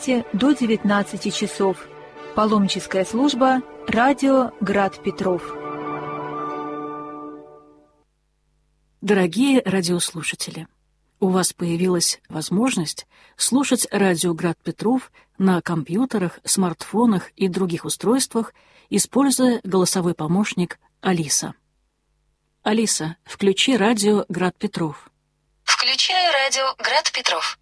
до 19 часов. Паломническая служба «Радио Град Петров». Дорогие радиослушатели, у вас появилась возможность слушать радио «Град Петров» на компьютерах, смартфонах и других устройствах, используя голосовой помощник «Алиса». Алиса, включи радио «Град Петров». Включаю радио «Град Петров».